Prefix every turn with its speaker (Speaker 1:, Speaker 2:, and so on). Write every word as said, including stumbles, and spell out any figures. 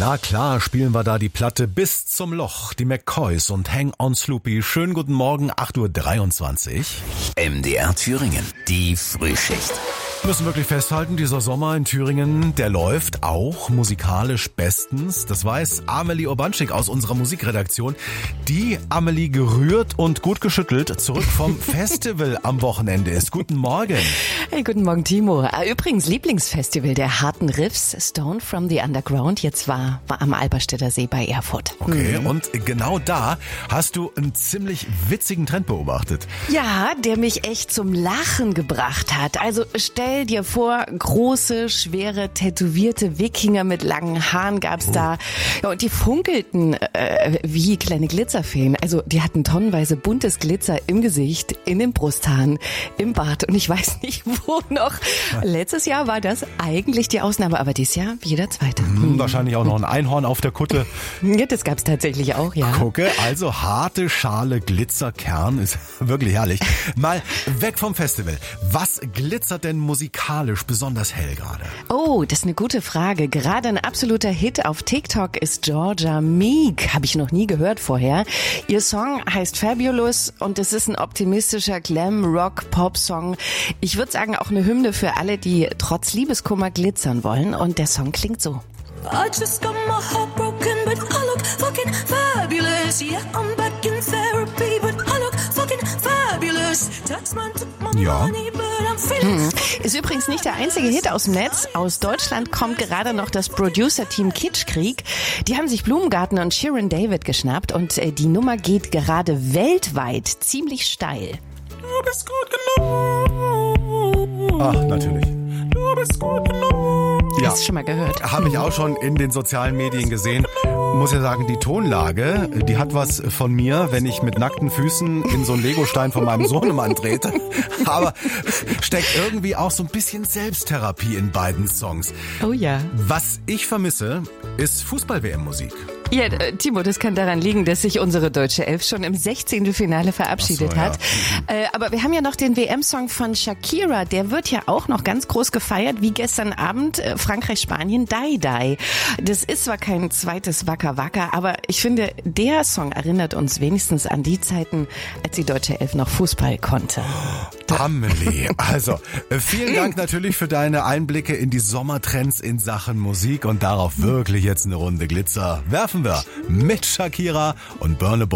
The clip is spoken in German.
Speaker 1: Na klar, spielen wir da die Platte bis zum Loch, die McCoys und Hang on Sloopy. Schönen guten Morgen, acht Uhr dreiundzwanzig.
Speaker 2: M D R Thüringen, die Frühschicht.
Speaker 1: Wir müssen wirklich festhalten, dieser Sommer in Thüringen, der läuft auch musikalisch bestens. Das weiß Amelie Urbanschik aus unserer Musikredaktion. Die Amelie gerührt und gut geschüttelt zurück vom Festival am Wochenende ist. Guten Morgen.
Speaker 3: Hey, guten Morgen, Timo. Übrigens, Lieblingsfestival der harten Riffs, Stone from the Underground, jetzt war, war am Alberstädter See bei Erfurt.
Speaker 1: Okay, mhm. Und genau da hast du einen ziemlich witzigen Trend beobachtet.
Speaker 3: Ja, der mich echt zum Lachen gebracht hat. Also stell Stell dir vor, große, schwere, tätowierte Wikinger mit langen Haaren gab's oh. da. Ja, und die funkelten äh, wie kleine Glitzerfeen. Also die hatten tonnenweise buntes Glitzer im Gesicht, in den Brusthaaren, im Bart und ich weiß nicht wo noch. Letztes Jahr war das eigentlich die Ausnahme, aber dieses Jahr jeder Zweite.
Speaker 1: Hm, wahrscheinlich auch noch ein Einhorn auf der Kutte.
Speaker 3: Ja, das gab's tatsächlich auch, ja.
Speaker 1: Gucke, also harte Schale, Glitzerkern, ist wirklich herrlich. Mal weg vom Festival. Was glitzert denn musikalisch besonders hell gerade?
Speaker 3: Oh, das ist eine gute Frage. Gerade ein absoluter Hit auf TikTok ist Georgia Meek. Habe ich noch nie gehört vorher. Ihr Song heißt Fabulous und es ist ein optimistischer Glam-Rock-Pop-Song. Ich würde sagen, auch eine Hymne für alle, die trotz Liebeskummer glitzern wollen. Und der Song klingt so.
Speaker 4: I just got my heart broken, but I look fucking fabulous. Yeah, I'm back in therapy, but I look fucking fabulous. Taxman took my
Speaker 1: ja.
Speaker 4: money, but I'm feeling...
Speaker 3: Hm. Ist übrigens nicht der einzige Hit aus dem Netz. Aus Deutschland kommt gerade noch das Producer-Team Kitschkrieg. Die haben sich Blumengarten und Shirin David geschnappt und die Nummer geht gerade weltweit ziemlich steil.
Speaker 4: Du bist gut genug.
Speaker 1: Ach, natürlich.
Speaker 4: Du bist gut genug.
Speaker 1: Ja,
Speaker 3: hast du schon mal gehört?
Speaker 1: Habe ich auch schon in den sozialen Medien gesehen. Muss ja sagen, die Tonlage, die hat was von mir, wenn ich mit nackten Füßen in so einen Legostein von meinem Sohnemann trete. Aber steckt irgendwie auch so ein bisschen Selbsttherapie in beiden Songs.
Speaker 3: Oh ja.
Speaker 1: Was ich vermisse, ist Fußball-W M-Musik.
Speaker 3: Ja, Timo, das kann daran liegen, dass sich unsere deutsche Elf schon im Sechzehntelfinale verabschiedet
Speaker 1: Ach so,
Speaker 3: hat.
Speaker 1: Ja.
Speaker 3: Äh, aber wir haben ja noch den W M-Song von Shakira. Der wird ja auch noch ganz groß gefeiert, wie gestern Abend äh, Frankreich-Spanien, Die Die. Das ist zwar kein zweites Wacker Wacker, aber ich finde, der Song erinnert uns wenigstens an die Zeiten, als die deutsche Elf noch Fußball konnte.
Speaker 1: Amelie, also äh, vielen Dank natürlich für deine Einblicke in die Sommertrends in Sachen Musik und darauf wirklich jetzt eine Runde Glitzer werfen wir mit Shakira und Burna Boy.